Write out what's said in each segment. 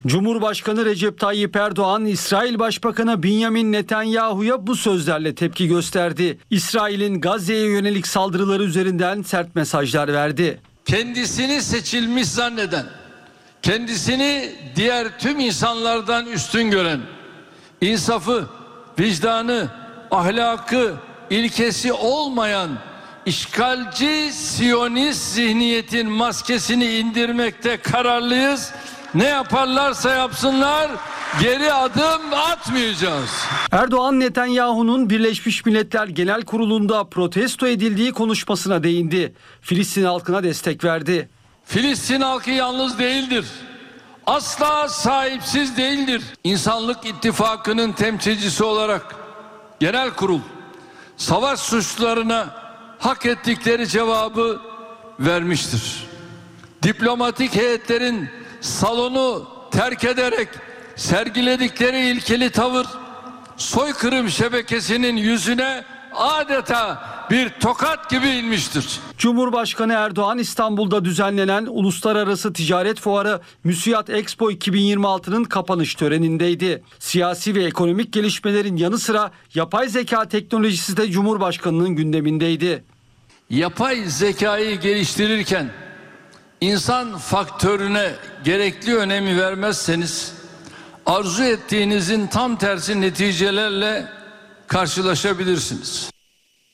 Cumhurbaşkanı Recep Tayyip Erdoğan, İsrail Başbakanı Benjamin Netanyahu'ya bu sözlerle tepki gösterdi. İsrail'in Gazze'ye yönelik saldırıları üzerinden sert mesajlar verdi. Kendisini seçilmiş zanneden, kendisini diğer tüm insanlardan üstün gören, insafı, vicdanı, ahlakı, ilkesi olmayan işgalci Siyonist zihniyetin maskesini indirmekte kararlıyız. Ne yaparlarsa yapsınlar geri adım atmayacağız. Erdoğan, Netanyahu'nun Birleşmiş Milletler Genel Kurulu'nda protesto edildiği konuşmasına değindi. Filistin halkına destek verdi. Filistin halkı yalnız değildir. Asla sahipsiz değildir. İnsanlık İttifakı'nın temsilcisi olarak Genel Kurul savaş suçlarına hak ettikleri cevabı vermiştir. Diplomatik heyetlerin salonu terk ederek sergiledikleri ilkeli tavır soykırım şebekesinin yüzüne adeta bir tokat gibi inmiştir. Cumhurbaşkanı Erdoğan, İstanbul'da düzenlenen Uluslararası Ticaret Fuarı Müsiyat Expo 2026'nın kapanış törenindeydi. Siyasi ve ekonomik gelişmelerin yanı sıra yapay zeka teknolojisi de Cumhurbaşkanı'nın gündemindeydi. Yapay zekayı geliştirirken insan faktörüne gerekli önemi vermezseniz arzu ettiğinizin tam tersi neticelerle karşılaşabilirsiniz.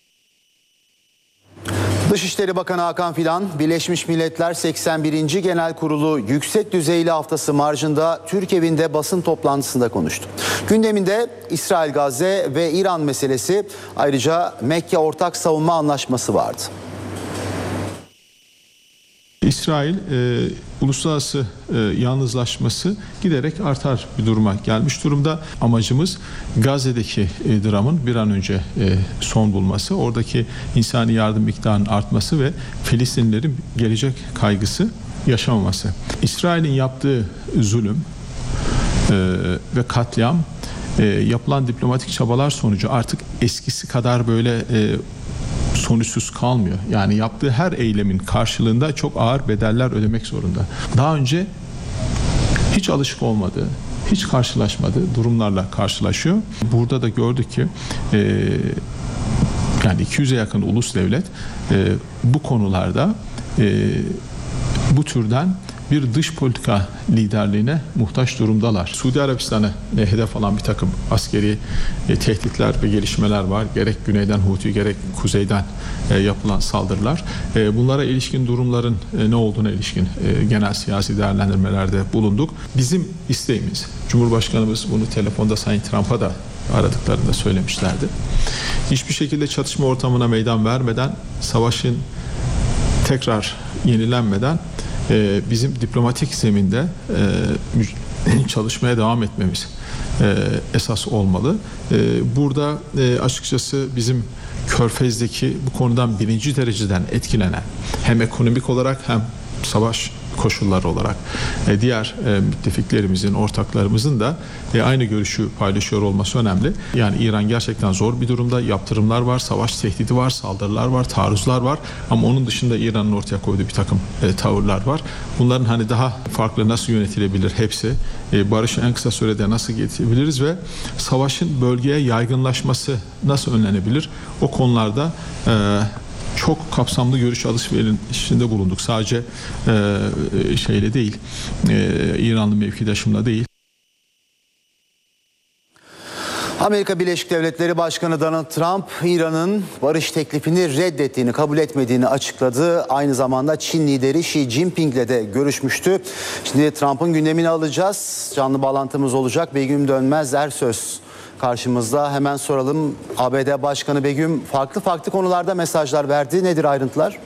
Dışişleri Bakanı Hakan Fidan, Birleşmiş Milletler 81. Genel Kurulu Yüksek Düzeyli Haftası marjında Türk Evi'nde basın toplantısında konuştu. Gündeminde İsrail-Gazze ve İran meselesi, ayrıca Mekke Ortak Savunma Anlaşması vardı. İsrail uluslararası yalnızlaşması giderek artar bir duruma gelmiş durumda. Amacımız Gazze'deki dramın bir an önce son bulması, oradaki insani yardım miktarının artması ve Filistinlilerin gelecek kaygısı yaşamaması. İsrail'in yaptığı zulüm ve katliam yapılan diplomatik çabalar sonucu artık eskisi kadar böyle sonuçsuz kalmıyor. Yani yaptığı her eylemin karşılığında çok ağır bedeller ödemek zorunda. Daha önce hiç alışık olmadığı, hiç karşılaşmadığı durumlarla karşılaşıyor. Burada da gördük ki yani 200'e yakın ulus devlet bu konularda bu türden bir dış politika liderliğine muhtaç durumdalar. Suudi Arabistan'a hedef alan bir takım askeri tehditler ve gelişmeler var. Gerek güneyden Huti, gerek kuzeyden yapılan saldırılar. Bunlara ilişkin durumların ne olduğuna ilişkin genel siyasi değerlendirmelerde bulunduk. Bizim isteğimiz, Cumhurbaşkanımız bunu telefonda Sayın Trump'a da aradıklarında söylemişlerdi. Hiçbir şekilde çatışma ortamına meydan vermeden, savaşın tekrar yenilenmeden bizim diplomatik zeminde çalışmaya devam etmemiz esas olmalı. Burada açıkçası bizim Körfez'deki bu konudan birinci dereceden etkilenen, hem ekonomik olarak hem savaş koşulları olarak diğer müttefiklerimizin, ortaklarımızın da aynı görüşü paylaşıyor olması önemli. Yani İran gerçekten zor bir durumda. Yaptırımlar var, savaş tehdidi var, saldırılar var, taarruzlar var. Ama onun dışında İran'ın ortaya koyduğu bir takım tavırlar var. Bunların hani daha farklı nasıl yönetilebilir hepsi, barışı en kısa sürede nasıl getirebiliriz ve savaşın bölgeye yaygınlaşması nasıl önlenebilir? O konularda çok kapsamlı görüş alışverişinde bulunduk. Sadece şeyle değil, İranlı mevkidaşımla değil. Amerika Birleşik Devletleri Başkanı Donald Trump, İran'ın barış teklifini reddettiğini, kabul etmediğini açıkladı. Aynı zamanda Çin lideri Xi Jinping'le de görüşmüştü. Şimdi Trump'ın gündemini alacağız. Canlı bağlantımız olacak. Begüm Dönmez Ersöz karşımızda. Hemen soralım. ABD Başkanı Begüm farklı konularda mesajlar verdi. Nedir ayrıntılar?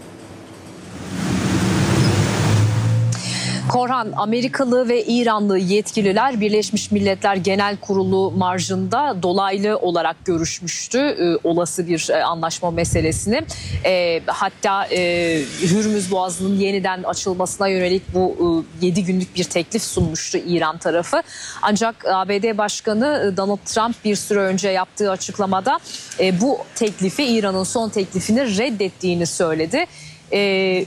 Korhan, Amerikalı ve İranlı yetkililer Birleşmiş Milletler Genel Kurulu marjında dolaylı olarak görüşmüştü olası bir anlaşma meselesini. Hatta Hürmüz Boğazı'nın yeniden açılmasına yönelik bu 7 günlük bir teklif sunmuştu İran tarafı. Ancak ABD Başkanı Donald Trump bir süre önce yaptığı açıklamada bu teklifi, İran'ın son teklifini reddettiğini söyledi.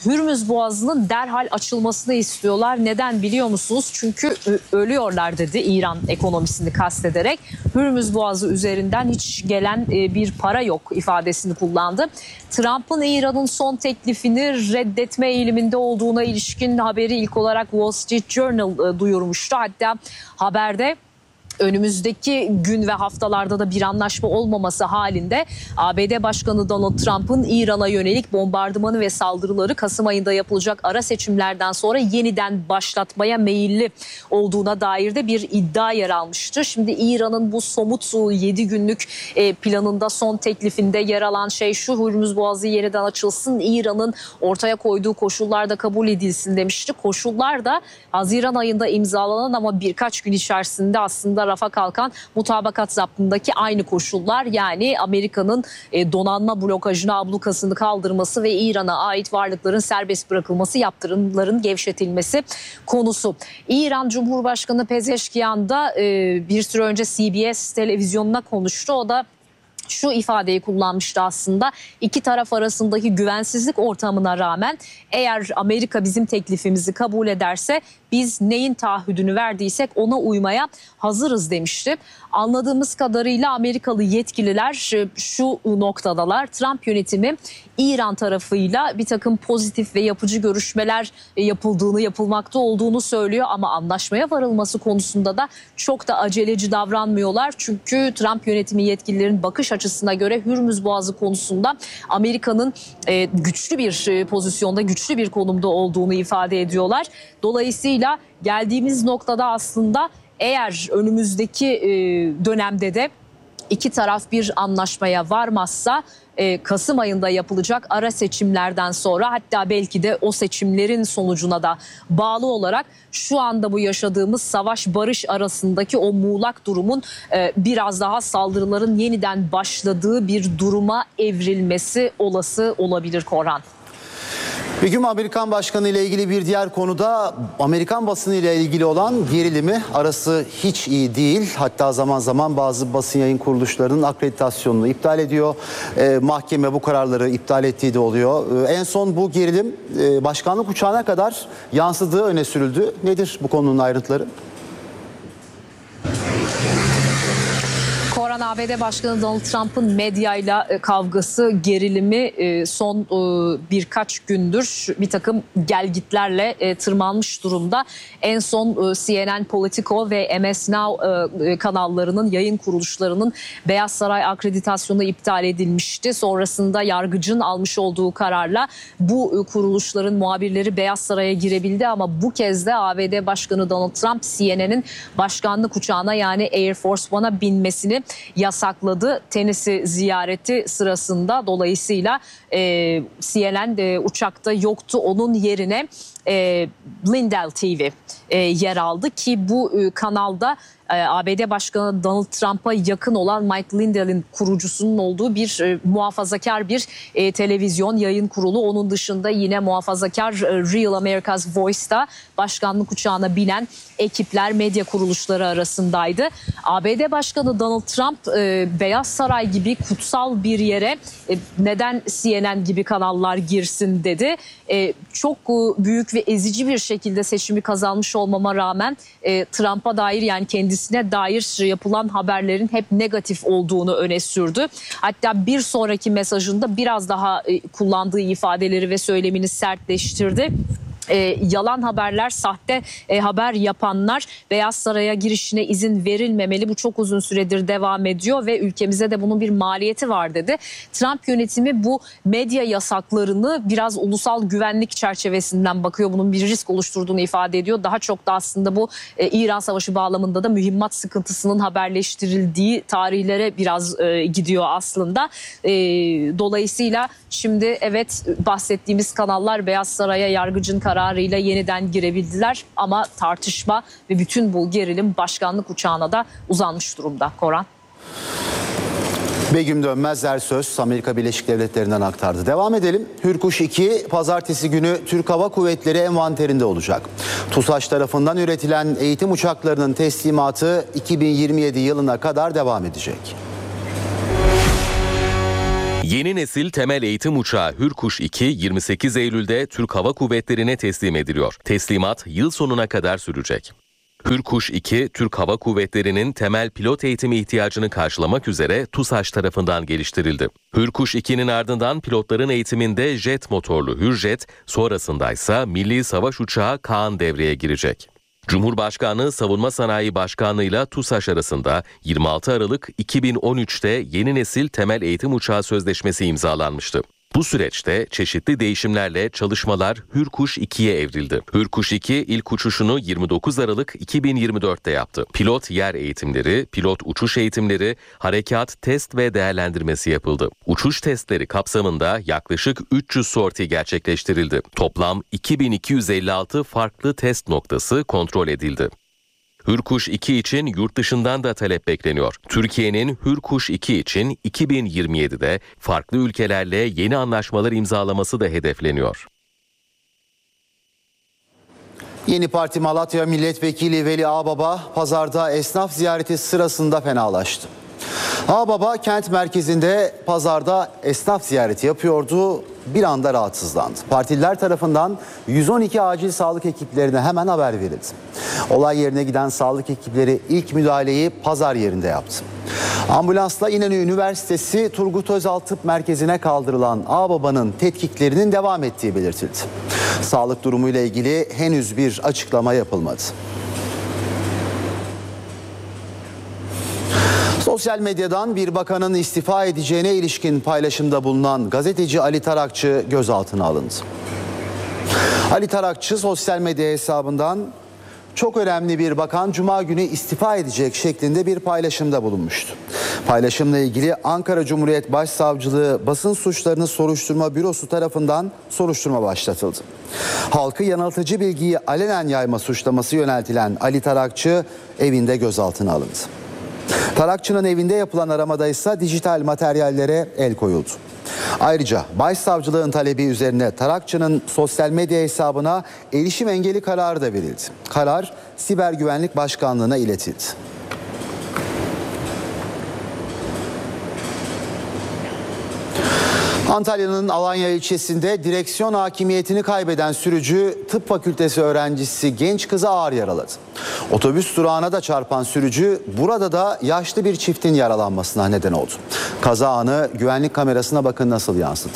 Hürmüz Boğazı'nın derhal açılmasını istiyorlar. Neden biliyor musunuz? Çünkü ölüyorlar dedi, İran ekonomisini kastederek. Hürmüz Boğazı üzerinden hiç gelen bir para yok ifadesini kullandı. Trump'ın İran'ın son teklifini reddetme eğiliminde olduğuna ilişkin haberi ilk olarak Wall Street Journal duyurmuştu. Hatta haberde önümüzdeki gün ve haftalarda da bir anlaşma olmaması halinde ABD Başkanı Donald Trump'ın İran'a yönelik bombardımanı ve saldırıları Kasım ayında yapılacak ara seçimlerden sonra yeniden başlatmaya meyilli olduğuna dair de bir iddia yer almıştı. Şimdi İran'ın bu somut 7 günlük planında, son teklifinde yer alan şey şu: Hürmüz Boğazı yeniden açılsın, İran'ın ortaya koyduğu koşullar da kabul edilsin demişti. Koşullar da Haziran ayında imzalanan ama birkaç gün içerisinde aslında rafa kalkan mutabakat zaptındaki aynı koşullar. Yani Amerika'nın donanma blokajını, ablukasını kaldırması ve İran'a ait varlıkların serbest bırakılması, yaptırımların gevşetilmesi konusu. İran Cumhurbaşkanı Pezeşkiyan da bir süre önce CBS televizyonuna konuştu. O da şu ifadeyi kullanmıştı aslında: iki taraf arasındaki güvensizlik ortamına rağmen eğer Amerika bizim teklifimizi kabul ederse biz neyin taahhüdünü verdiysek ona uymaya hazırız demişti. Anladığımız kadarıyla Amerikalı yetkililer şu noktadalar: Trump yönetimi İran tarafıyla bir takım pozitif ve yapıcı görüşmeler yapılmakta olduğunu söylüyor ama anlaşmaya varılması konusunda da çok da aceleci davranmıyorlar. Çünkü Trump yönetimi yetkililerin bakış açısına göre Hürmüz Boğazı konusunda Amerika'nın güçlü bir pozisyonda, güçlü bir konumda olduğunu ifade ediyorlar. Dolayısıyla geldiğimiz noktada aslında eğer önümüzdeki dönemde de iki taraf bir anlaşmaya varmazsa Kasım ayında yapılacak ara seçimlerden sonra, hatta belki de o seçimlerin sonucuna da bağlı olarak şu anda bu yaşadığımız savaş barış arasındaki o muğlak durumun biraz daha saldırıların yeniden başladığı bir duruma evrilmesi olası olabilir Korhan. Bir gün Amerikan Başkanı ile ilgili bir diğer konuda Amerikan basını ile ilgili olan gerilimi. Arası hiç iyi değil. Hatta zaman zaman bazı basın yayın kuruluşlarının akreditasyonunu iptal ediyor. Mahkeme bu kararları iptal ettiği de oluyor. En son bu gerilim başkanlık uçağına kadar yansıdığı öne sürüldü. Nedir bu konunun ayrıntıları? ABD Başkanı Donald Trump'ın medyayla kavgası, gerilimi son birkaç gündür bir takım gelgitlerle tırmanmış durumda. En son CNN Politico ve MS Now kanallarının, yayın kuruluşlarının Beyaz Saray akreditasyonu iptal edilmişti. Sonrasında yargıcın almış olduğu kararla bu kuruluşların muhabirleri Beyaz Saray'a girebildi ama bu kez de ABD Başkanı Donald Trump CNN'in başkanlık uçağına, yani Air Force One'a binmesini yasakladı Tennessee ziyareti sırasında. Dolayısıyla CNN uçakta yoktu. Onun yerine Lindell TV yer aldı ki bu kanalda ABD Başkanı Donald Trump'a yakın olan Mike Lindell'in kurucusunun olduğu bir muhafazakar bir televizyon yayın kurulu. Onun dışında yine muhafazakar Real America's Voice'da başkanlık uçağına binen ekipler, medya kuruluşları arasındaydı. ABD Başkanı Donald Trump Beyaz Saray gibi kutsal bir yere neden CNN gibi kanallar girsin dedi. Çok büyük ve ezici bir şekilde seçimi kazanmış olmama rağmen Trump'a dair, yani kendisine dair yapılan haberlerin hep negatif olduğunu öne sürdü. Hatta bir sonraki mesajında biraz daha kullandığı ifadeleri ve söylemini sertleştirdi. Yalan haberler, sahte haber yapanlar Beyaz Saray'a girişine izin verilmemeli. Bu çok uzun süredir devam ediyor ve ülkemize de bunun bir maliyeti var dedi. Trump yönetimi bu medya yasaklarını biraz ulusal güvenlik çerçevesinden bakıyor. Bunun bir risk oluşturduğunu ifade ediyor. Daha çok da aslında bu İran Savaşı bağlamında da mühimmat sıkıntısının haberleştirildiği tarihlere biraz gidiyor aslında. Dolayısıyla şimdi evet, bahsettiğimiz kanallar Beyaz Saray'a yargıcın kararıyla yeniden girebildiler ama tartışma ve bütün bu gerilim başkanlık uçağına da uzanmış durumda Koran. Begüm Dönmez Ersöz Amerika Birleşik Devletleri'nden aktardı. Devam edelim. Hürkuş 2 pazartesi günü Türk Hava Kuvvetleri envanterinde olacak. TUSAŞ tarafından üretilen eğitim uçaklarının teslimatı 2027 yılına kadar devam edecek. Yeni nesil temel eğitim uçağı Hürkuş 2 28 Eylül'de Türk Hava Kuvvetleri'ne teslim ediliyor. Teslimat yıl sonuna kadar sürecek. Hürkuş 2, Türk Hava Kuvvetleri'nin temel pilot eğitimi ihtiyacını karşılamak üzere TUSAŞ tarafından geliştirildi. Hürkuş 2'nin ardından pilotların eğitiminde jet motorlu Hürjet, sonrasındaysa Milli Savaş Uçağı Kaan devreye girecek. Cumhurbaşkanlığı Savunma Sanayi Başkanlığı ile TUSAŞ arasında 26 Aralık 2013'te yeni nesil temel eğitim uçağı sözleşmesi imzalanmıştı. Bu süreçte çeşitli değişimlerle çalışmalar Hürkuş 2'ye evrildi. Hürkuş 2 ilk uçuşunu 29 Aralık 2024'te yaptı. Pilot yer eğitimleri, pilot uçuş eğitimleri, harekat, test ve değerlendirmesi yapıldı. Uçuş testleri kapsamında yaklaşık 300 sorti gerçekleştirildi. Toplam 2256 farklı test noktası kontrol edildi. Hürkuş 2 için yurt dışından da talep bekleniyor. Türkiye'nin Hürkuş 2 için 2027'de farklı ülkelerle yeni anlaşmalar imzalaması da hedefleniyor. Yeni Parti Malatya Milletvekili Veli Ağbaba pazarda esnaf ziyareti sırasında fenalaştı. Ağbaba kent merkezinde pazarda esnaf ziyareti yapıyordu. Bir anda rahatsızlandı. Partililer tarafından 112 acil sağlık ekiplerine hemen haber verildi. Olay yerine giden sağlık ekipleri ilk müdahaleyi pazar yerinde yaptı. Ambulansla İnönü Üniversitesi Turgut Özal Tıp Merkezi'ne kaldırılan Ağbaba'nın tetkiklerinin devam ettiği belirtildi. Sağlık durumuyla ilgili henüz bir açıklama yapılmadı. Sosyal medyadan bir bakanın istifa edeceğine ilişkin paylaşımda bulunan gazeteci Ali Tarakçı gözaltına alındı. Ali Tarakçı sosyal medya hesabından çok önemli bir bakan Cuma günü istifa edecek şeklinde bir paylaşımda bulunmuştu. Paylaşımla ilgili Ankara Cumhuriyet Başsavcılığı Basın Suçlarını Soruşturma Bürosu tarafından soruşturma başlatıldı. Halkı yanıltıcı bilgiyi alenen yayma suçlaması yöneltilen Ali Tarakçı evinde gözaltına alındı. Tarakçı'nın evinde yapılan aramada ise dijital materyallere el koyuldu. Ayrıca Başsavcılığın talebi üzerine Tarakçı'nın sosyal medya hesabına erişim engeli kararı da verildi. Karar Siber Güvenlik Başkanlığı'na iletildi. Antalya'nın Alanya ilçesinde direksiyon hakimiyetini kaybeden sürücü tıp fakültesi öğrencisi genç kızı ağır yaraladı. Otobüs durağına da çarpan sürücü burada da yaşlı bir çiftin yaralanmasına neden oldu. Kaza anı güvenlik kamerasına bakın nasıl yansıdı.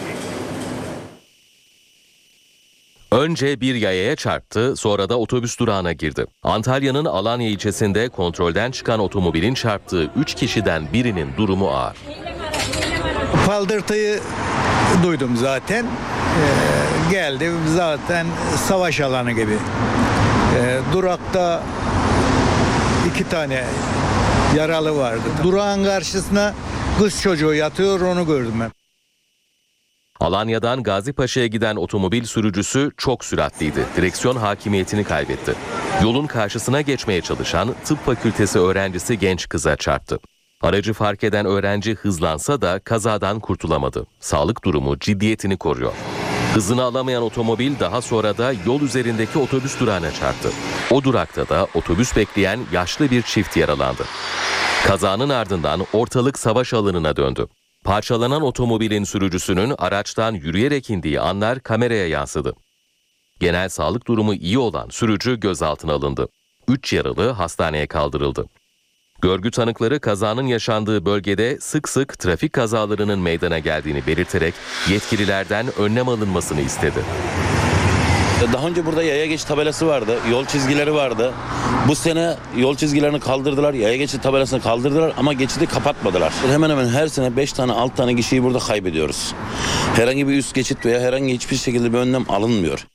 Önce bir yayaya çarptı, sonra da otobüs durağına girdi. Antalya'nın Alanya ilçesinde kontrolden çıkan otomobilin çarptığı 3 kişiden birinin durumu ağır. Faldırtıyı duydum zaten. Geldim zaten savaş alanı gibi. Durakta 2 tane yaralı vardı. Durağın karşısına kız çocuğu yatıyor, onu gördüm ben. Alanya'dan Gazipaşa'ya giden otomobil sürücüsü çok süratliydi. Direksiyon hakimiyetini kaybetti. Yolun karşısına geçmeye çalışan tıp fakültesi öğrencisi genç kıza çarptı. Aracı fark eden öğrenci hızlansa da kazadan kurtulamadı. Sağlık durumu ciddiyetini koruyor. Hızını alamayan otomobil daha sonra da yol üzerindeki otobüs durağına çarptı. O durakta da otobüs bekleyen yaşlı bir çift yaralandı. Kazanın ardından ortalık savaş alanına döndü. Parçalanan otomobilin sürücüsünün araçtan yürüyerek indiği anlar kameraya yansıdı. Genel sağlık durumu iyi olan sürücü gözaltına alındı. 3 yaralı hastaneye kaldırıldı. Görgü tanıkları kazanın yaşandığı bölgede sık sık trafik kazalarının meydana geldiğini belirterek yetkililerden önlem alınmasını istedi. Daha önce burada yaya geçit tabelası vardı, yol çizgileri vardı. Bu sene yol çizgilerini kaldırdılar, yaya geçit tabelasını kaldırdılar ama geçidi kapatmadılar. Hemen hemen her sene 5 tane 6 tane kişiyi burada kaybediyoruz. Herhangi bir üst geçit veya herhangi hiçbir şekilde bir önlem alınmıyor.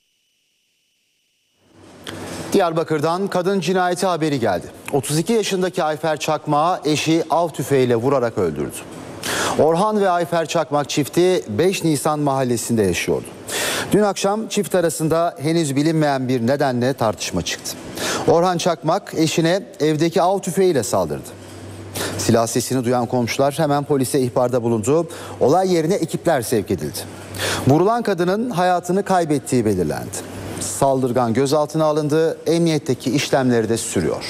Diyarbakır'dan kadın cinayeti haberi geldi. 32 yaşındaki Ayfer Çakmak'ı eşi av tüfeğiyle vurarak öldürdü. Orhan ve Ayfer Çakmak çifti 5 Nisan mahallesinde yaşıyordu. Dün akşam çift arasında henüz bilinmeyen bir nedenle tartışma çıktı. Orhan Çakmak eşine evdeki av tüfeğiyle saldırdı. Silah sesini duyan komşular hemen polise ihbarda bulundu. Olay yerine ekipler sevk edildi. Vurulan kadının hayatını kaybettiği belirlendi. Saldırgan gözaltına alındı. Emniyetteki işlemleri de sürüyor.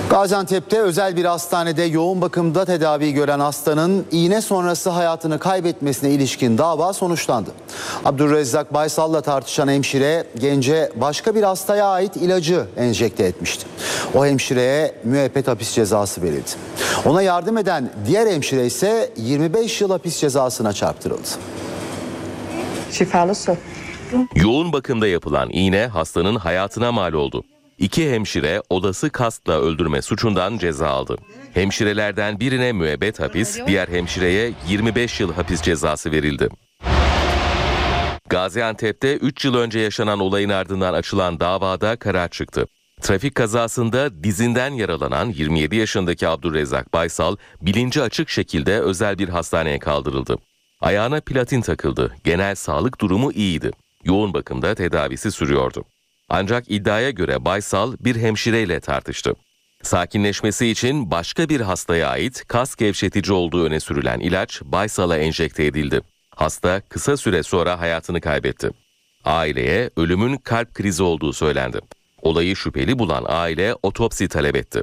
Gaziantep'te özel bir hastanede yoğun bakımda tedavi gören hastanın iğne sonrası hayatını kaybetmesine ilişkin dava sonuçlandı. Abdurrezzak Baysal'la tartışan hemşire gence başka bir hastaya ait ilacı enjekte etmişti. O hemşireye müebbet hapis cezası verildi. Ona yardım eden diğer hemşire ise 25 yıl hapis cezasına çarptırıldı. Şifalı su. Yoğun bakımda yapılan iğne hastanın hayatına mal oldu. İki hemşire olası kastla öldürme suçundan ceza aldı. Hemşirelerden birine müebbet hapis, diğer hemşireye 25 yıl hapis cezası verildi. Gaziantep'te 3 yıl önce yaşanan olayın ardından açılan davada karar çıktı. Trafik kazasında dizinden yaralanan 27 yaşındaki Abdurrezzak Baysal bilinci açık şekilde özel bir hastaneye kaldırıldı. Ayağına platin takıldı. Genel sağlık durumu iyiydi. Yoğun bakımda tedavisi sürüyordu. Ancak iddiaya göre Baysal bir hemşireyle tartıştı. Sakinleşmesi için başka bir hastaya ait kas gevşetici olduğu öne sürülen ilaç Baysal'a enjekte edildi. Hasta kısa süre sonra hayatını kaybetti. Aileye ölümün kalp krizi olduğu söylendi. Olayı şüpheli bulan aile otopsi talep etti.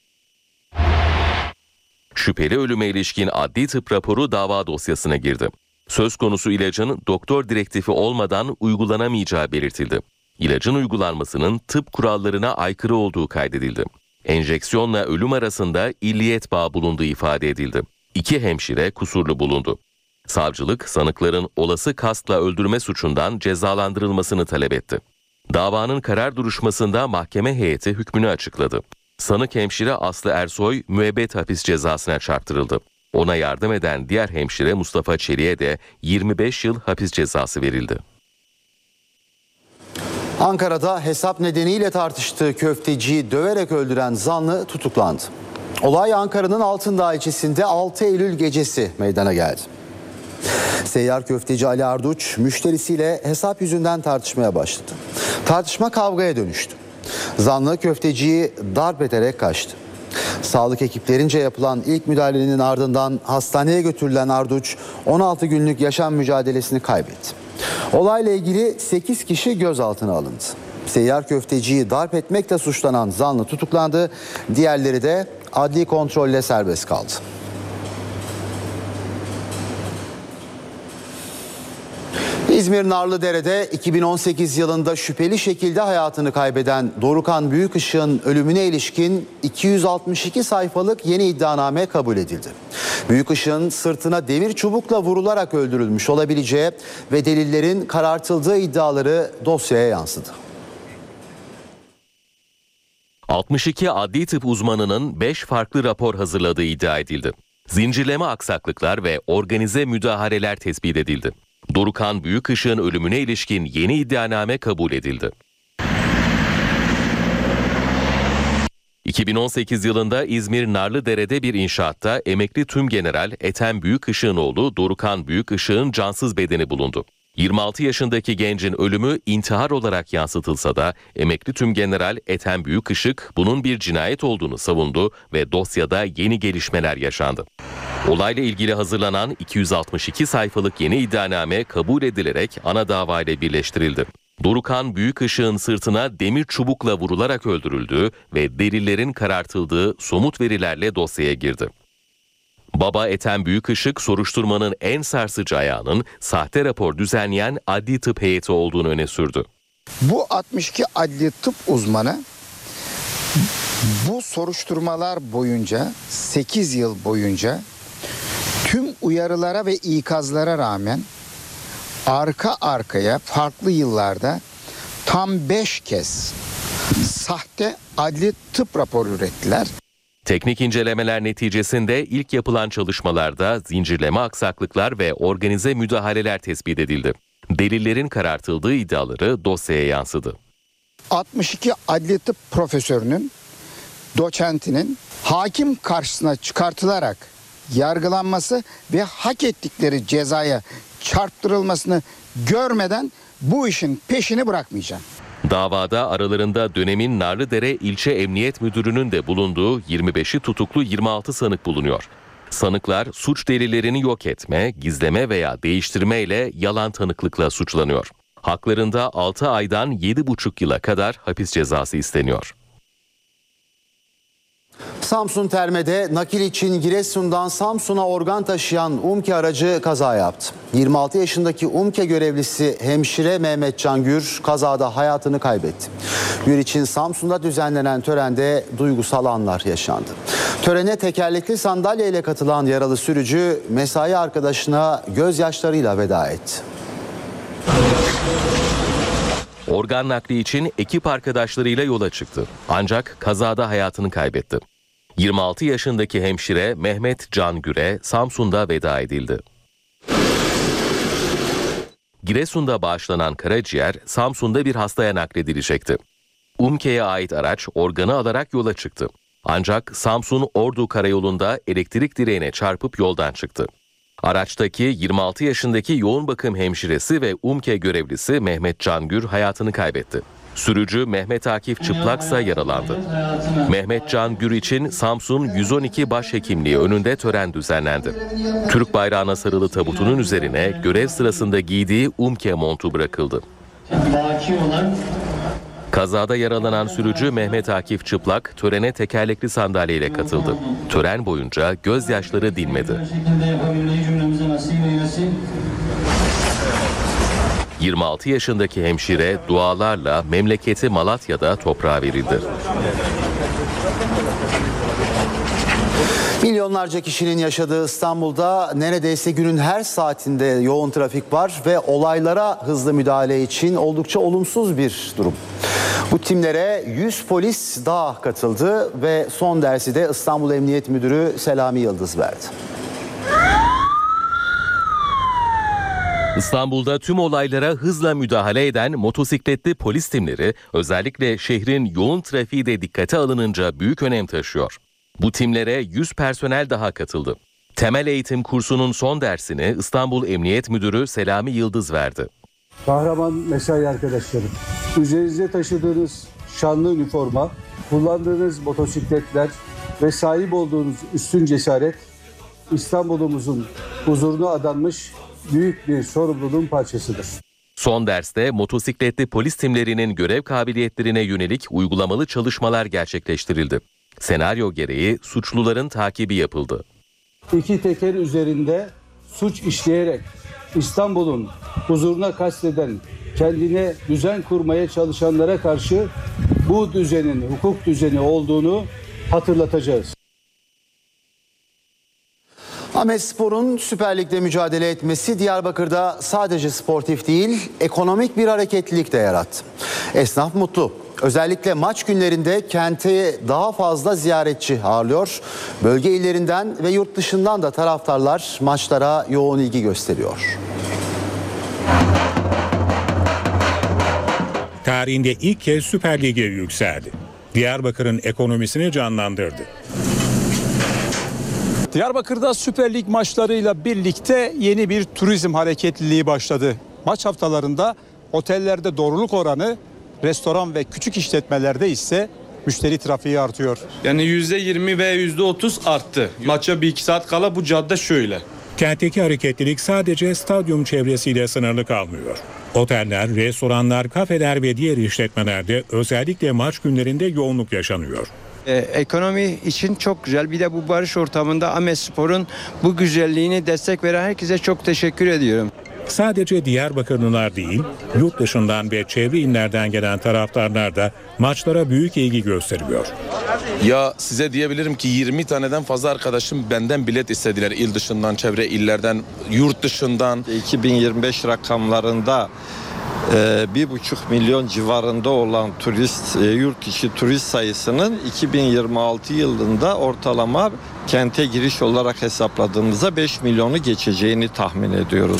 Şüpheli ölüme ilişkin adli tıp raporu dava dosyasına girdi. Söz konusu ilacın doktor direktifi olmadan uygulanamayacağı belirtildi. İlacın uygulanmasının tıp kurallarına aykırı olduğu kaydedildi. Enjeksiyonla ölüm arasında illiyet bağı bulunduğu ifade edildi. İki hemşire kusurlu bulundu. Savcılık sanıkların olası kastla öldürme suçundan cezalandırılmasını talep etti. Davanın karar duruşmasında mahkeme heyeti hükmünü açıkladı. Sanık hemşire Aslı Ersoy müebbet hapis cezasına çarptırıldı. Ona yardım eden diğer hemşire Mustafa Çelik'e de 25 yıl hapis cezası verildi. Ankara'da hesap nedeniyle tartıştığı köfteciyi döverek öldüren zanlı tutuklandı. Olay Ankara'nın Altındağ ilçesinde 6 Eylül gecesi meydana geldi. Seyyar köfteci Ali Arduç müşterisiyle hesap yüzünden tartışmaya başladı. Tartışma kavgaya dönüştü. Zanlı köfteciyi darp ederek kaçtı. Sağlık ekiplerince yapılan ilk müdahalenin ardından hastaneye götürülen Arduç 16 günlük yaşam mücadelesini kaybetti. Olayla ilgili 8 kişi gözaltına alındı. Seyyar köfteciyi darp etmekle suçlanan zanlı tutuklandı. Diğerleri de adli kontrolle serbest kaldı. İzmir Narlıdere'de 2018 yılında şüpheli şekilde hayatını kaybeden Dorukan Büyükışık'ın ölümüne ilişkin 262 sayfalık yeni iddianame kabul edildi. Büyükışık'ın sırtına demir çubukla vurularak öldürülmüş olabileceği ve delillerin karartıldığı iddiaları dosyaya yansıdı. 62 adli tıp uzmanının 5 farklı rapor hazırladığı iddia edildi. Zincirleme aksaklıklar ve organize müdahaleler tespit edildi. Dorukan Büyükışık'ın ölümüne ilişkin yeni iddianame kabul edildi. 2018 yılında İzmir Narlıdere'de bir inşaatta emekli tümgeneral Ethem Büyükışık'ın oğlu Dorukan Büyükışık'ın cansız bedeni bulundu. 26 yaşındaki gencin ölümü intihar olarak yansıtılsa da emekli tümgeneral Ethem Büyükışık bunun bir cinayet olduğunu savundu ve dosyada yeni gelişmeler yaşandı. Olayla ilgili hazırlanan 262 sayfalık yeni iddianame kabul edilerek ana davayla birleştirildi. Dorukan Büyükışık'ın sırtına demir çubukla vurularak öldürüldüğü ve delillerin karartıldığı somut verilerle dosyaya girdi. Baba Ethem Büyükışık soruşturmanın en sarsıcı ayağının sahte rapor düzenleyen adli tıp heyeti olduğunu öne sürdü. Bu 62 adli tıp uzmanı bu soruşturmalar boyunca 8 yıl boyunca tüm uyarılara ve ikazlara rağmen arka arkaya farklı yıllarda tam 5 kez sahte adli tıp raporu ürettiler. Teknik incelemeler neticesinde ilk yapılan çalışmalarda zincirleme aksaklıklar ve organize müdahaleler tespit edildi. Delillerin karartıldığı iddiaları dosyaya yansıdı. 62 adli tıp profesörünün, doçentinin hakim karşısına çıkartılarak yargılanması ve hak ettikleri cezaya çarptırılmasını görmeden bu işin peşini bırakmayacağım. Davada aralarında dönemin Narlıdere İlçe Emniyet Müdürü'nün de bulunduğu 25'i tutuklu 26 sanık bulunuyor. Sanıklar suç delillerini yok etme, gizleme veya değiştirme ile yalan tanıklıkla suçlanıyor. Haklarında 6 aydan 7,5 yıla kadar hapis cezası isteniyor. Samsun Terme'de nakil için Giresun'dan Samsun'a organ taşıyan UMKE aracı kaza yaptı. 26 yaşındaki UMKE görevlisi hemşire Mehmet Can Gür kazada hayatını kaybetti. Gür için Samsun'da düzenlenen törende duygusal anlar yaşandı. Törene tekerlekli sandalyeyle katılan yaralı sürücü mesai arkadaşına gözyaşlarıyla veda etti. Organ nakli için ekip arkadaşlarıyla yola çıktı. Ancak kazada hayatını kaybetti. 26 yaşındaki hemşire Mehmet Can Gür'e Samsun'da veda edildi. Giresun'da bağışlanan karaciğer Samsun'da bir hastaya nakledilecekti. UMKE'ye ait araç organı alarak yola çıktı. Ancak Samsun-Ordu karayolunda elektrik direğine çarpıp yoldan çıktı. Araçtaki 26 yaşındaki yoğun bakım hemşiresi ve UMKE görevlisi Mehmet Can Gür hayatını kaybetti. Sürücü Mehmet Akif Çıplaksa yaralandı. Mehmet Can Gür için Samsun 112 Başhekimliği önünde tören düzenlendi. Türk bayrağına sarılı tabutunun üzerine görev sırasında giydiği UMKE montu bırakıldı. Kazada yaralanan sürücü Mehmet Akif Çıplak törene tekerlekli sandalyeyle katıldı. Tören boyunca gözyaşları dinmedi. 26 yaşındaki hemşire dualarla memleketi Malatya'da toprağa verildi. Milyonlarca kişinin yaşadığı İstanbul'da neredeyse günün her saatinde yoğun trafik var ve olaylara hızlı müdahale için oldukça olumsuz bir durum. Bu timlere 100 polis daha katıldı ve son dersi de İstanbul Emniyet Müdürü Selami Yıldız verdi. İstanbul'da tüm olaylara hızla müdahale eden motosikletli polis timleri özellikle şehrin yoğun trafiği de dikkate alınınca büyük önem taşıyor. Bu timlere 100 personel daha katıldı. Temel eğitim kursunun son dersini İstanbul Emniyet Müdürü Selami Yıldız verdi. Kahraman mesai arkadaşlarım, üzerinizde taşıdığınız şanlı üniforma, kullandığınız motosikletler ve sahip olduğunuz üstün cesaret İstanbul'umuzun huzuruna adanmış büyük bir sorumluluğun parçasıdır. Son derste motosikletli polis timlerinin görev kabiliyetlerine yönelik uygulamalı çalışmalar gerçekleştirildi. Senaryo gereği suçluların takibi yapıldı. İki teker üzerinde suç işleyerek İstanbul'un huzuruna kasteden, kendine düzen kurmaya çalışanlara karşı bu düzenin hukuk düzeni olduğunu hatırlatacağız. Ahmetspor'un Süper Lig'de mücadele etmesi Diyarbakır'da sadece sportif değil, ekonomik bir hareketlilik de yarattı. Esnaf mutlu. Özellikle maç günlerinde kente daha fazla ziyaretçi ağırlıyor. Bölge illerinden ve yurt dışından da taraftarlar maçlara yoğun ilgi gösteriyor. Tarihinde ilk kez Süper Lig'e yükseldi. Diyarbakır'ın ekonomisini canlandırdı. Diyarbakır'da Süper Lig maçlarıyla birlikte yeni bir turizm hareketliliği başladı. Maç haftalarında otellerde doluluk oranı, restoran ve küçük işletmelerde ise müşteri trafiği artıyor. Yani %20 ve %30 arttı. Maça 1-2 saat kala bu cadde şöyle. Kentteki hareketlilik sadece stadyum çevresiyle sınırlı kalmıyor. Oteller, restoranlar, kafeler ve diğer işletmelerde özellikle maç günlerinde yoğunluk yaşanıyor. Ekonomi için çok güzel. Bir de bu barış ortamında Ahmetspor'un bu güzelliğini destek veren herkese çok teşekkür ediyorum. Sadece Diyarbakırlılar değil, yurt dışından ve çevre illerden gelen taraftarlar da maçlara büyük ilgi gösteriyor. Ya size diyebilirim ki 20 taneden fazla arkadaşım benden bilet istediler, il dışından, çevre illerden, yurt dışından. 2025 rakamlarında 1,5 milyon civarında olan turist, yurt içi turist sayısının 2026 yılında ortalama kente giriş olarak hesapladığımızda 5 milyonu geçeceğini tahmin ediyoruz.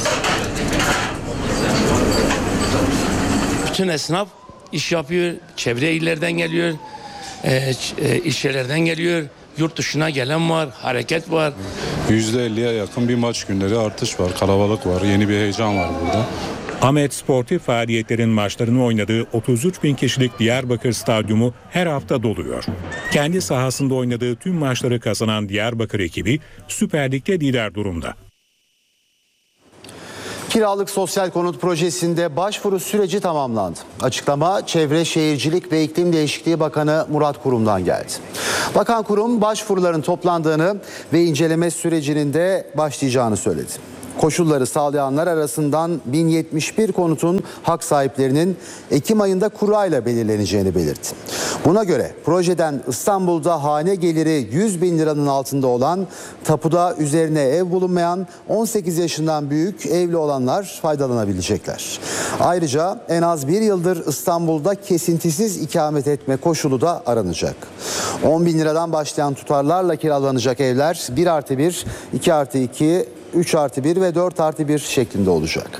Bütün esnaf iş yapıyor, çevre illerden geliyor, ilçelerden geliyor, yurt dışına gelen var, hareket var. %50'ye yakın bir maç günleri artış var, kalabalık var, yeni bir heyecan var burada. Ahmet sportif faaliyetlerin maçlarını oynadığı 33 bin kişilik Diyarbakır Stadyumu her hafta doluyor. Kendi sahasında oynadığı tüm maçları kazanan Diyarbakır ekibi Süper Lig'de lider durumda. Kiralık sosyal konut projesinde başvuru süreci tamamlandı. Açıklama Çevre, Şehircilik ve İklim Değişikliği Bakanı Murat Kurum'dan geldi. Bakan Kurum başvuruların toplandığını ve inceleme sürecinin de başlayacağını söyledi. Koşulları sağlayanlar arasından 1071 konutun hak sahiplerinin Ekim ayında kurayla belirleneceğini belirtti. Buna göre projeden İstanbul'da hane geliri 100 bin liranın altında olan, tapuda üzerine ev bulunmayan 18 yaşından büyük evli olanlar faydalanabilecekler. Ayrıca en az bir yıldır İstanbul'da kesintisiz ikamet etme koşulu da aranacak. 10 bin liradan başlayan tutarlarla kiralanacak evler 1+1, 2+2, 3+1 ve 4+1 şeklinde olacak.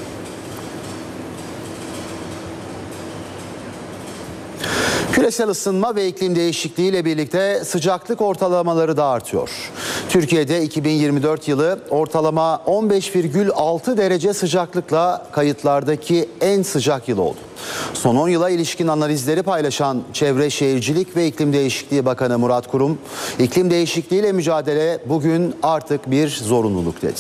Küresel ısınma ve iklim değişikliği ile birlikte sıcaklık ortalamaları da artıyor. Türkiye'de 2024 yılı ortalama 15,6 derece sıcaklıkla kayıtlardaki en sıcak yıl oldu. Son 10 yıla ilişkin analizleri paylaşan Çevre, Şehircilik ve İklim Değişikliği Bakanı Murat Kurum, iklim değişikliğiyle mücadele bugün artık bir zorunluluk dedi.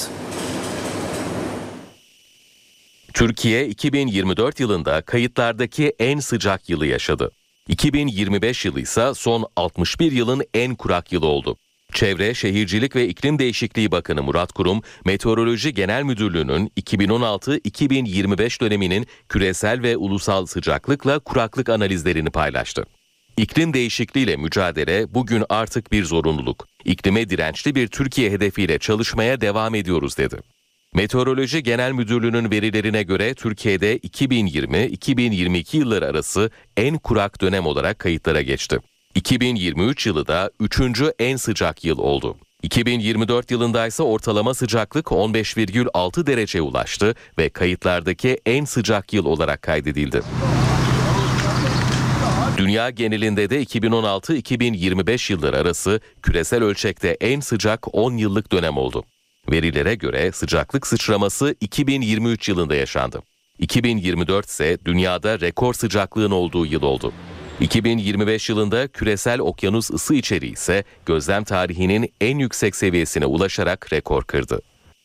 Türkiye 2024 yılında kayıtlardaki en sıcak yılı yaşadı. 2025 yılı ise son 61 yılın en kurak yılı oldu. Çevre, Şehircilik ve İklim Değişikliği Bakanı Murat Kurum, Meteoroloji Genel Müdürlüğü'nün 2016-2025 döneminin küresel ve ulusal sıcaklıkla kuraklık analizlerini paylaştı. İklim değişikliğiyle mücadele bugün artık bir zorunluluk. İklime dirençli bir Türkiye hedefiyle çalışmaya devam ediyoruz dedi. Meteoroloji Genel Müdürlüğü'nün verilerine göre Türkiye'de 2020-2022 yılları arası en kurak dönem olarak kayıtlara geçti. 2023 yılı da 3. en sıcak yıl oldu. 2024 yılında ise ortalama sıcaklık 15,6 dereceye ulaştı ve kayıtlardaki en sıcak yıl olarak kaydedildi. Dünya genelinde de 2016-2025 yılları arası küresel ölçekte en sıcak 10 yıllık dönem oldu. Verilere göre sıcaklık sıçraması 2023 yılında yaşandı. 2024 ise dünyada rekor sıcaklığın olduğu yıl oldu. 2025 yılında küresel okyanus ısı içeriği ise gözlem tarihinin en yüksek seviyesine ulaşarak rekor kırdı.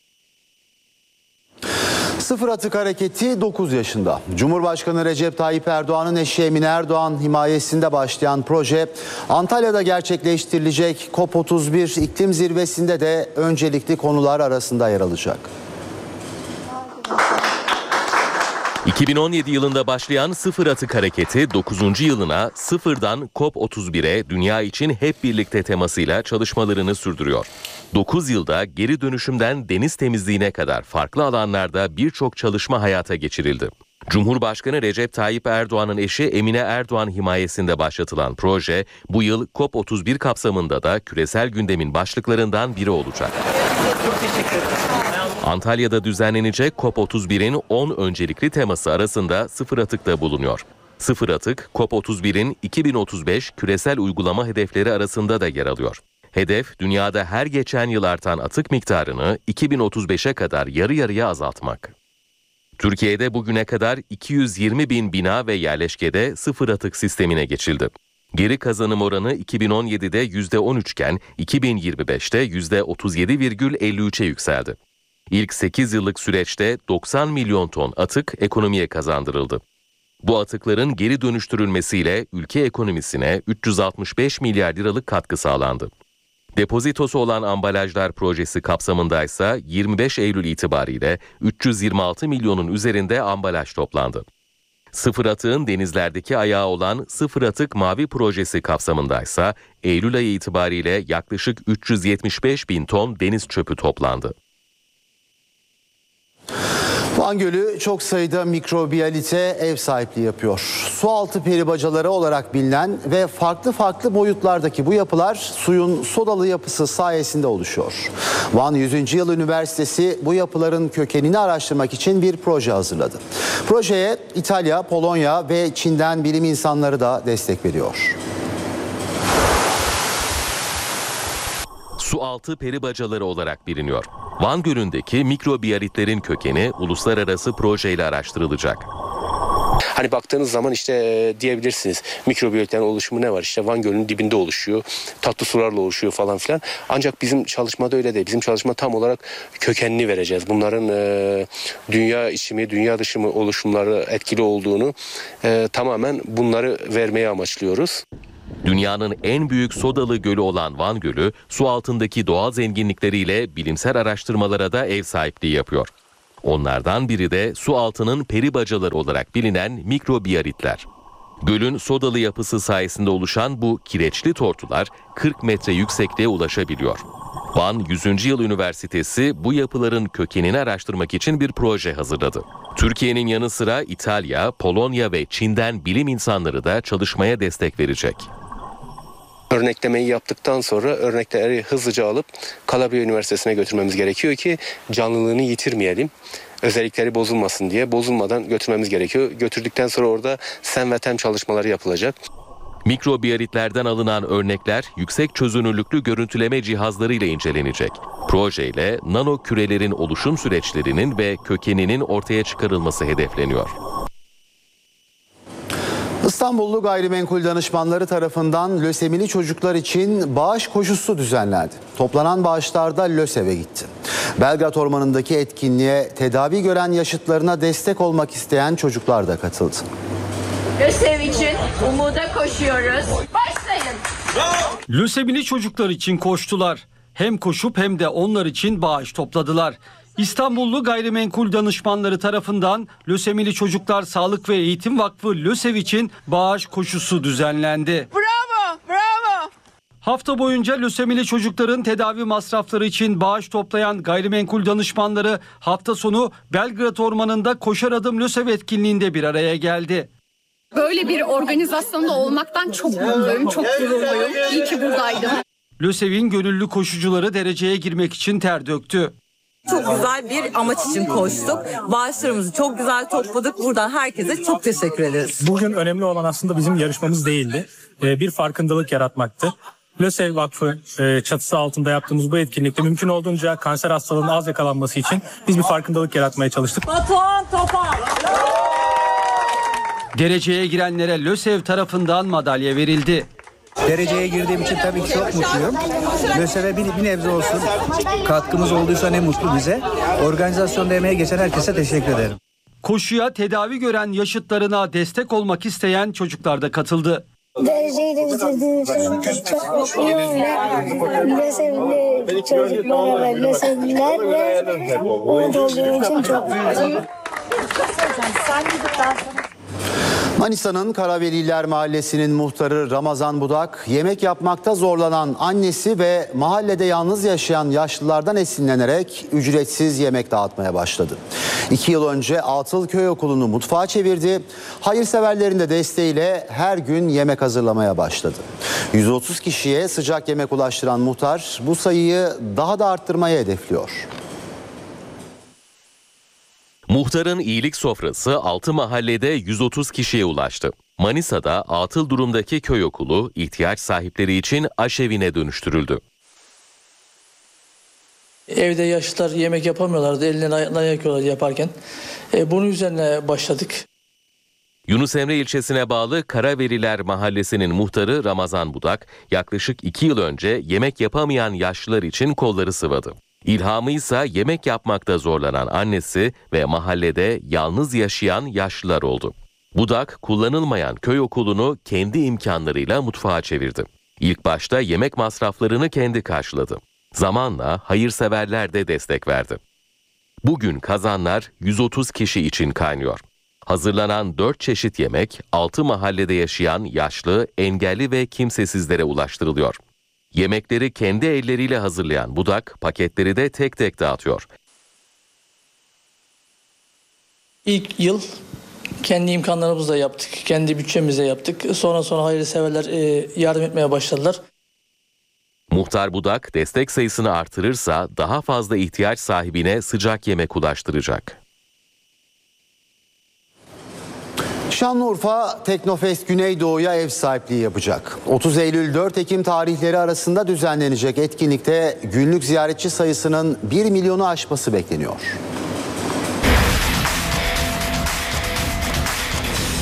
Sıfır Atık Hareketi 9 yaşında. Cumhurbaşkanı Recep Tayyip Erdoğan'ın eşi Emine Erdoğan himayesinde başlayan proje Antalya'da gerçekleştirilecek COP31 iklim zirvesinde de öncelikli konular arasında yer alacak. 2017 yılında başlayan Sıfır Atık Hareketi 9. yılına sıfırdan COP31'e dünya için hep birlikte temasıyla çalışmalarını sürdürüyor. 9 yılda geri dönüşümden deniz temizliğine kadar farklı alanlarda birçok çalışma hayata geçirildi. Cumhurbaşkanı Recep Tayyip Erdoğan'ın eşi Emine Erdoğan himayesinde başlatılan proje bu yıl COP31 kapsamında da küresel gündemin başlıklarından biri olacak. Çok teşekkür ederim. Antalya'da düzenlenecek COP31'in 10 öncelikli teması arasında sıfır atık da bulunuyor. Sıfır atık, COP31'in 2035 küresel uygulama hedefleri arasında da yer alıyor. Hedef, dünyada her geçen yıl artan atık miktarını 2035'e kadar yarı yarıya azaltmak. Türkiye'de bugüne kadar 220 bin bina ve yerleşkede sıfır atık sistemine geçildi. Geri kazanım oranı 2017'de %13 iken 2025'te %37,53'e yükseldi. İlk 8 yıllık süreçte 90 milyon ton atık ekonomiye kazandırıldı. Bu atıkların geri dönüştürülmesiyle ülke ekonomisine 365 milyar liralık katkı sağlandı. Depozitosu olan ambalajlar projesi kapsamındaysa 25 Eylül itibariyle 326 milyonun üzerinde ambalaj toplandı. Sıfır atığın denizlerdeki ayağı olan Sıfır Atık Mavi projesi kapsamındaysa Eylül ayı itibariyle yaklaşık 375 bin ton deniz çöpü toplandı. Van Gölü çok sayıda mikrobiyalite ev sahipliği yapıyor. Sualtı peribacaları olarak bilinen ve farklı boyutlardaki bu yapılar suyun sodalı yapısı sayesinde oluşuyor. Van 100. Yıl Üniversitesi bu yapıların kökenini araştırmak için bir proje hazırladı. Projeye İtalya, Polonya ve Çin'den bilim insanları da destek veriyor. Sualtı peribacaları olarak biliniyor. Van Gölü'ndeki mikrobiyalitlerin kökeni uluslararası projeyle araştırılacak. Hani baktığınız zaman işte diyebilirsiniz mikrobiyotların oluşumu ne var? İşte Van Gölü'nün dibinde oluşuyor. Tatlı sularla oluşuyor falan filan. Ancak bizim çalışmada öyle değil. Bizim çalışma tam olarak kökenini vereceğiz. Bunların dünya içi mi, dünya dışı mı oluşumları etkili olduğunu tamamen bunları vermeye amaçlıyoruz. Dünyanın en büyük sodalı gölü olan Van Gölü, su altındaki doğal zenginlikleriyle bilimsel araştırmalara da ev sahipliği yapıyor. Onlardan biri de su altının peri bacaları olarak bilinen mikrobiyaritler. Gölün sodalı yapısı sayesinde oluşan bu kireçli tortular 40 metre yüksekliğe ulaşabiliyor. Van 100. Yıl Üniversitesi bu yapıların kökenini araştırmak için bir proje hazırladı. Türkiye'nin yanı sıra İtalya, Polonya ve Çin'den bilim insanları da çalışmaya destek verecek. Örneklemeyi yaptıktan sonra örnekleri hızlıca alıp Calabria Üniversitesi'ne götürmemiz gerekiyor ki canlılığını yitirmeyelim. Özellikleri bozulmasın diye bozulmadan götürmemiz gerekiyor. Götürdükten sonra orada sen ve tem çalışmaları yapılacak. Mikrobiyaritlerden alınan örnekler yüksek çözünürlüklü görüntüleme cihazlarıyla incelenecek. Projeyle nano kürelerin oluşum süreçlerinin ve kökeninin ortaya çıkarılması hedefleniyor. İstanbullu gayrimenkul danışmanları tarafından lösemili çocuklar için bağış koşusu düzenlendi. Toplanan bağışlarda LÖSEV'e gitti. Belgrad Ormanı'ndaki etkinliğe tedavi gören yaşıtlarına destek olmak isteyen çocuklar da katıldı. LÖSEV için umuda koşuyoruz. Başlayın. Lösemili çocuklar için koştular. Hem koşup hem de onlar için bağış topladılar. İstanbullu gayrimenkul danışmanları tarafından Lösemili Çocuklar Sağlık ve Eğitim Vakfı LÖSEV için bağış koşusu düzenlendi. Bravo, bravo. Hafta boyunca lösemili çocukların tedavi masrafları için bağış toplayan gayrimenkul danışmanları hafta sonu Belgrad Ormanı'nda Koşar Adım LÖSEV etkinliğinde bir araya geldi. Böyle bir organizasyonda olmaktan çok mutluyum, çok gururluyum. İyi ki buradaydım. LÖSEV'in gönüllü koşucuları dereceye girmek için ter döktü. Çok güzel bir amaç için koştuk. Bağışlarımızı çok güzel topladık. Buradan herkese çok teşekkür ederiz. Bugün önemli olan aslında bizim yarışmamız değildi. Bir farkındalık yaratmaktı. LÖSEV Vakfı çatısı altında yaptığımız bu etkinlikte mümkün olduğunca kanser hastalığının az yakalanması için biz bir farkındalık yaratmaya çalıştık. Batuhan Topal. Dereceye girenlere LÖSEV tarafından madalya verildi. Dereceye girdiğim için tabii ki çok mutluyum. LÖSEV'e bir nebze olsun katkımız olduysa ne mutlu bize. Organizasyonda emeği geçen herkese teşekkür ederim. Koşuya tedavi gören yaşıtlarına destek olmak isteyen çocuklar da katıldı. Dereceyi de bitirdiğim için çok mutluyum ve LÖSEV'li çocuklara ve LÖSEV'lilerle umut olduğum için çok mutluyum. Manisa'nın Karaveliler Mahallesi'nin muhtarı Ramazan Budak, yemek yapmakta zorlanan annesi ve mahallede yalnız yaşayan yaşlılardan esinlenerek ücretsiz yemek dağıtmaya başladı. 2 yıl önce Atıl Köy Okulu'nu mutfağa çevirdi. Hayırseverlerin de desteğiyle her gün yemek hazırlamaya başladı. 130 kişiye sıcak yemek ulaştıran muhtar bu sayıyı daha da arttırmayı hedefliyor. Muhtarın iyilik sofrası 6 mahallede 130 kişiye ulaştı. Manisa'da atıl durumdaki köy okulu ihtiyaç sahipleri için aşevine dönüştürüldü. Evde yaşlılar yemek yapamıyorlardı, ellerine ayaklarına yakıyorlar yaparken. Bunun üzerine başladık. Yunus Emre ilçesine bağlı Karaveliler Mahallesi'nin muhtarı Ramazan Budak, yaklaşık 2 yıl önce yemek yapamayan yaşlılar için kolları sıvadı. İlhamı ise yemek yapmakta zorlanan annesi ve mahallede yalnız yaşayan yaşlılar oldu. Budak, kullanılmayan köy okulunu kendi imkanlarıyla mutfağa çevirdi. İlk başta yemek masraflarını kendi karşıladı. Zamanla hayırseverler de destek verdi. Bugün kazanlar 130 kişi için kaynıyor. Hazırlanan 4 çeşit yemek 6 mahallede yaşayan yaşlı, engelli ve kimsesizlere ulaştırılıyor. Yemekleri kendi elleriyle hazırlayan Budak, paketleri de tek tek dağıtıyor. İlk yıl kendi imkanlarımızla yaptık, kendi bütçemizle yaptık. Sonra hayırseverler yardım etmeye başladılar. Muhtar Budak, destek sayısını artırırsa daha fazla ihtiyaç sahibine sıcak yemek ulaştıracak. Şanlıurfa Teknofest Güneydoğu'ya ev sahipliği yapacak. 30 Eylül-4 Ekim tarihleri arasında düzenlenecek etkinlikte günlük ziyaretçi sayısının 1 milyonu aşması bekleniyor.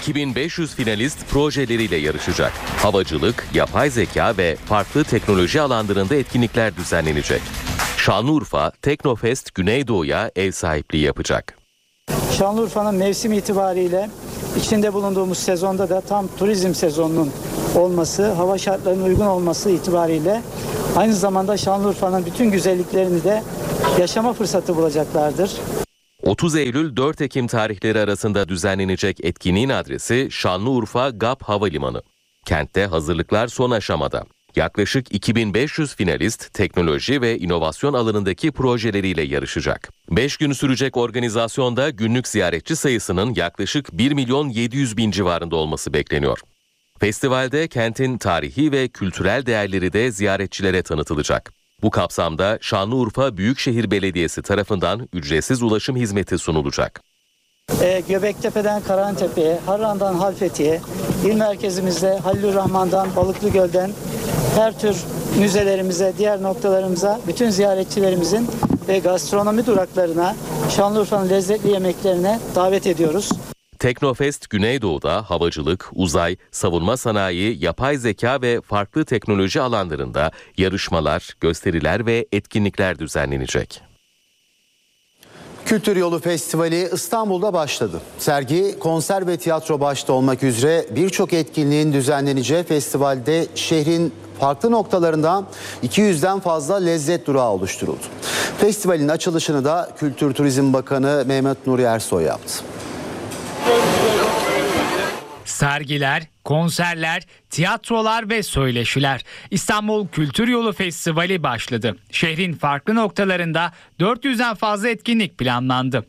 2500 finalist projeleriyle yarışacak. Havacılık, yapay zeka ve farklı teknoloji alanlarında etkinlikler düzenlenecek. Şanlıurfa, Teknofest Güneydoğu'ya ev sahipliği yapacak. Şanlıurfa'nın mevsim itibariyle içinde bulunduğumuz sezonda da tam turizm sezonunun olması, hava şartlarının uygun olması itibariyle aynı zamanda Şanlıurfa'nın bütün güzelliklerini de yaşama fırsatı bulacaklardır. 30 Eylül 4 Ekim tarihleri arasında düzenlenecek etkinliğin adresi Şanlıurfa GAP Havalimanı. Kentte hazırlıklar son aşamada. Yaklaşık 2500 finalist teknoloji ve inovasyon alanındaki projeleriyle yarışacak. 5 gün sürecek organizasyonda günlük ziyaretçi sayısının yaklaşık 1.700.000 civarında olması bekleniyor. Festivalde kentin tarihi ve kültürel değerleri de ziyaretçilere tanıtılacak. Bu kapsamda Şanlıurfa Büyükşehir Belediyesi tarafından ücretsiz ulaşım hizmeti sunulacak. Göbektepe'den Karahantepe'ye, Harran'dan Halfeti'ye, il merkezimizde Halilurrahman'dan Balıklıgöl'den her tür müzelerimize, diğer noktalarımıza, bütün ziyaretçilerimizin ve gastronomi duraklarına, Şanlıurfa'nın lezzetli yemeklerine davet ediyoruz. Teknofest Güneydoğu'da havacılık, uzay, savunma sanayi, yapay zeka ve farklı teknoloji alanlarında yarışmalar, gösteriler ve etkinlikler düzenlenecek. Kültür Yolu Festivali İstanbul'da başladı. Sergi, konser ve tiyatro başta olmak üzere birçok etkinliğin düzenleneceği festivalde şehrin farklı noktalarında 200'den fazla lezzet durağı oluşturuldu. Festivalin açılışını da Kültür Turizm Bakanı Mehmet Nuri Ersoy yaptı. Sergiler, konserler, tiyatrolar ve söyleşiler. İstanbul Kültür Yolu Festivali başladı. Şehrin farklı noktalarında 400'den fazla etkinlik planlandı.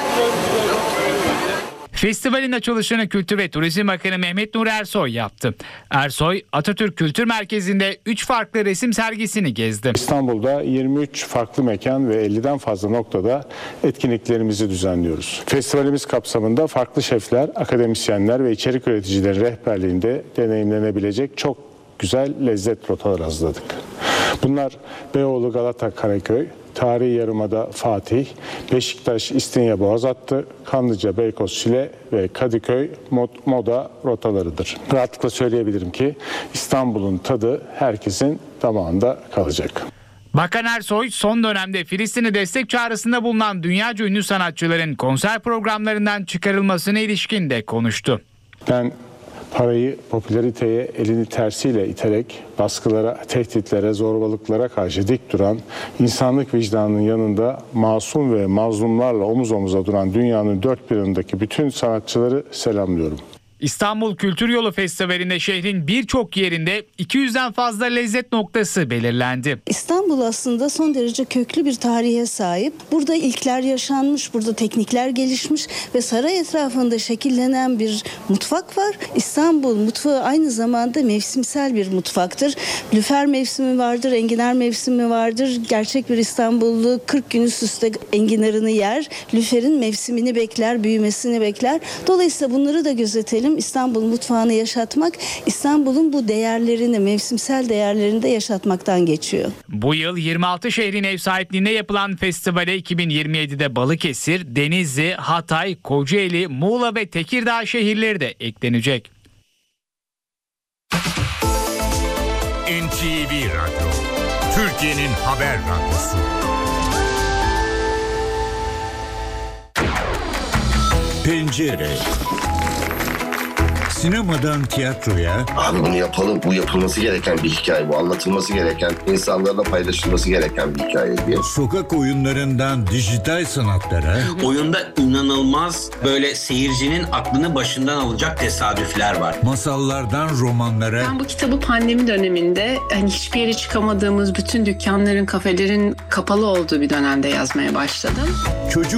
Festivalin açılışını Kültür ve Turizm Bakanı Mehmet Nuri Ersoy yaptı. Ersoy, Atatürk Kültür Merkezi'nde 3 farklı resim sergisini gezdi. İstanbul'da 23 farklı mekan ve 50'den fazla noktada etkinliklerimizi düzenliyoruz. Festivalimiz kapsamında farklı şefler, akademisyenler ve içerik üreticileri rehberliğinde deneyimlenebilecek çok güzel lezzet rotaları hazırladık. Bunlar Beyoğlu, Galata, Karaköy, Tarihi Yarımada Fatih, Beşiktaş, İstinye Boğaz hattı, Kanlıca, Beykoz, Şile ve Kadıköy moda rotalarıdır. Rahatlıkla söyleyebilirim ki İstanbul'un tadı herkesin damağında kalacak. Bakan Ersoy son dönemde Filistin'e destek çağrısında bulunan dünyaca ünlü sanatçıların konser programlarından çıkarılmasına ilişkin de konuştu. Ben parayı, popülariteye elini tersiyle iterek baskılara, tehditlere, zorbalıklara karşı dik duran, insanlık vicdanının yanında masum ve mazlumlarla omuz omuza duran dünyanın dört bir yanındaki bütün sanatçıları selamlıyorum. İstanbul Kültür Yolu Festivali'nde şehrin birçok yerinde 200'den fazla lezzet noktası belirlendi. İstanbul aslında son derece köklü bir tarihe sahip. Burada ilkler yaşanmış, burada teknikler gelişmiş ve saray etrafında şekillenen bir mutfak var. İstanbul mutfağı aynı zamanda mevsimsel bir mutfaktır. Lüfer mevsimi vardır, enginar mevsimi vardır. Gerçek bir İstanbullu 40 gün üst üste enginarını yer. Lüferin mevsimini bekler, büyümesini bekler. Dolayısıyla bunları da gözetelim. İstanbul mutfağını yaşatmak, İstanbul'un bu değerlerini, mevsimsel değerlerini de yaşatmaktan geçiyor. Bu yıl 26 şehrin ev sahipliğinde yapılan festivale 2027'de Balıkesir, Denizli, Hatay, Kocaeli, Muğla ve Tekirdağ şehirleri de eklenecek. NTV Radyo, Türkiye'nin haber radyosu. Pencere. Sinemadan tiyatroya... Abi bunu yapalım, bu yapılması gereken bir hikaye, bu anlatılması gereken, insanlarla paylaşılması gereken bir hikaye diye. Sokak oyunlarından dijital sanatlara... Oyunda inanılmaz böyle seyircinin aklını başından alacak tesadüfler var. Masallardan romanlara... Ben bu kitabı pandemi döneminde hiçbir yere çıkamadığımız bütün dükkanların, kafelerin kapalı olduğu bir dönemde yazmaya başladım. Çocuk